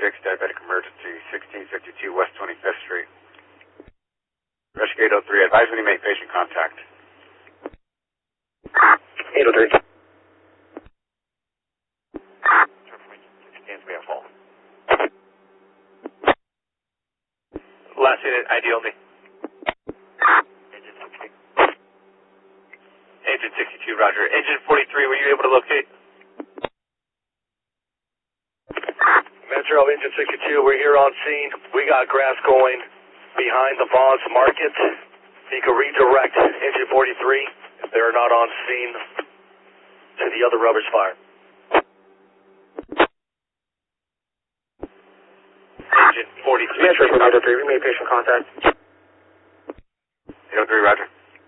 diabetic emergency, 1652 West 25th Street. Rescue 803, advise when you make patient contact. 803. Scans may have fallen. Last unit, ID only. Engine 62, roger. Engine 43, were you able to locate? Metro, Engine 62, we're here on scene. We got grass going behind the Vons Market. You can redirect Engine 43 if they're not on scene to the other rubbish fire. Engine 43. Metro from 803, we made patient contact. 803, roger.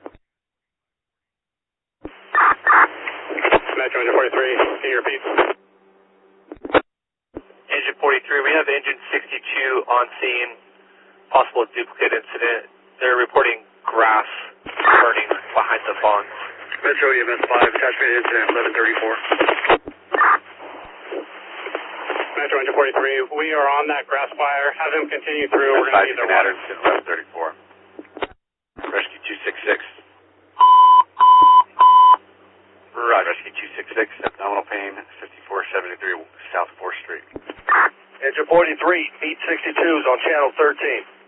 Metro, Engine 43, can you repeat? Engine 43, we have engine 62 on scene. Possible duplicate incident. They're reporting grass burning behind the Vons. Metro EMS 5, attachment incident 1134. Metro Engine 43, we are on that grass fire. Have them continue through. We're going to need their water. Advise 1134. Rescue 266. Right, Rescue 266, abdominal pain, 5473 South 4th Street. Engine 43, meet 62s on channel 13.